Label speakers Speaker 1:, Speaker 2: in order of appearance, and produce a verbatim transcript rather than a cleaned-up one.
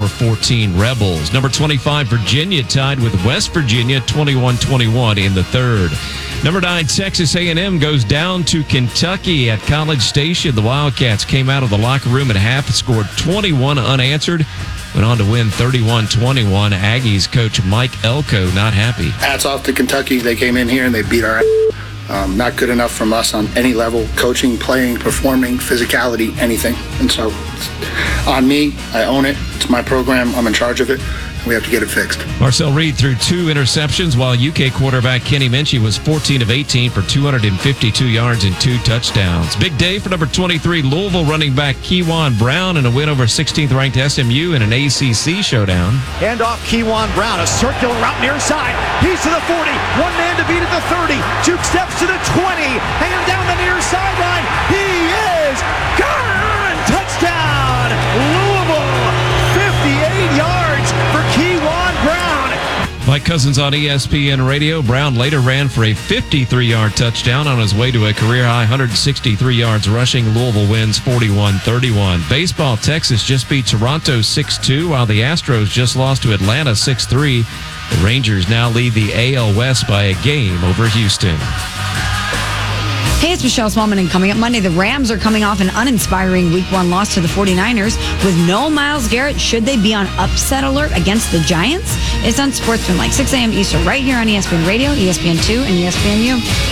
Speaker 1: number fourteen, Rebels. Number twenty-five, Virginia tied with West Virginia, twenty-one twenty-one in the third. Number nine, Texas A and M goes down to Kentucky at College Station. The Wildcats came out of the locker room at half, scored twenty-one unanswered, went on to win thirty-one twenty-one. Aggies coach Mike Elko not happy.
Speaker 2: Hats off to Kentucky. They came in here and they beat our ass. Um, not good enough from us on any level, coaching, playing, performing, physicality, anything. And so on me, I own it. It's my program. I'm in charge of it. We have to get it fixed.
Speaker 1: Marcel Reed threw two interceptions, while U K quarterback Kenny Minchie was fourteen of eighteen for two hundred fifty-two yards and two touchdowns. Big day for number twenty-three, Louisville running back Kewan Brown in a win over sixteenth-ranked S M U in an A C C showdown.
Speaker 3: Hand off Kewan Brown, a circular route near side. He's to the forty, one man to beat at the thirty. Juke steps to the twenty, hanging down the near sideline. He is gone! Touchdown! Louisville, fifty-eight yards for Kewan Brown.
Speaker 1: Mike Cousins on E S P N Radio. Brown later ran for a fifty-three-yard touchdown on his way to a career-high one hundred sixty-three yards rushing. Louisville wins forty-one thirty-one. Baseball, Texas just beat Toronto six two, while the Astros just lost to Atlanta six three. The Rangers now lead the A L West by a game over Houston.
Speaker 4: Hey, it's Michelle Smallman, and coming up Monday, the Rams are coming off an uninspiring week one loss to the forty-niners. With no Myles Garrett, should they be on upset alert against the Giants? It's on Sportsman, like six a.m. Eastern, right here on E S P N Radio, E S P N two, and E S P N U.